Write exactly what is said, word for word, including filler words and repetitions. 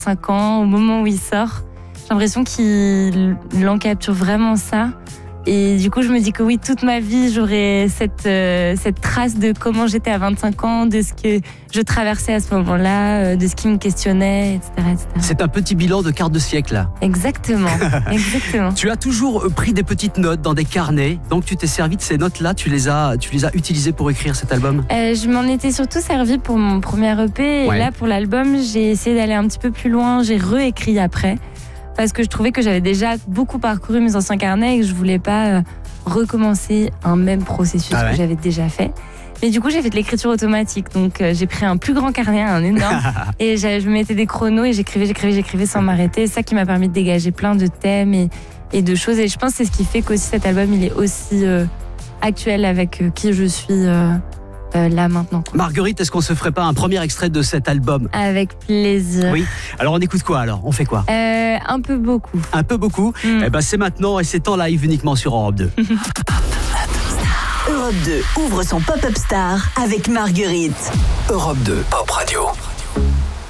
cinq ans, au moment où il sort. J'ai l'impression qu'il encapture vraiment ça. Et du coup, je me dis que oui, toute ma vie, j'aurai cette, euh, cette trace de comment j'étais à vingt-cinq ans, de ce que je traversais à ce moment-là, euh, de ce qui me questionnait, et cetera, et cetera. C'est un petit bilan de quart de siècle, là. Exactement, exactement. Tu as toujours pris des petites notes dans des carnets, donc tu t'es servi de ces notes-là, tu les as, tu les as utilisées pour écrire cet album? euh, Je m'en étais surtout servi pour mon premier E P, et ouais. là, pour l'album, j'ai essayé d'aller un petit peu plus loin, j'ai réécrit après. Parce que je trouvais que j'avais déjà beaucoup parcouru mes anciens carnets et que je voulais pas euh, recommencer un même processus ah ouais. que j'avais déjà fait. Mais du coup, j'ai fait de l'écriture automatique. Donc, euh, j'ai pris un plus grand carnet, un énorme, et je me mettais des chronos et j'écrivais, j'écrivais, j'écrivais sans m'arrêter. C'est ça qui m'a permis de dégager plein de thèmes et, et de choses. Et je pense que c'est ce qui fait qu'aussi cet album, il est aussi euh, actuel avec euh, qui je suis euh, Euh, là maintenant. Marguerite, est-ce qu'on se ferait pas un premier extrait de cet album? Avec plaisir. Oui. Alors on écoute quoi alors? On fait quoi? euh, Un peu beaucoup. Un peu beaucoup mm. Eh ben c'est maintenant et c'est en live uniquement sur Europe deux. Europe deux ouvre son Pop-Up Star avec Marguerite. Europe deux Pop Radio.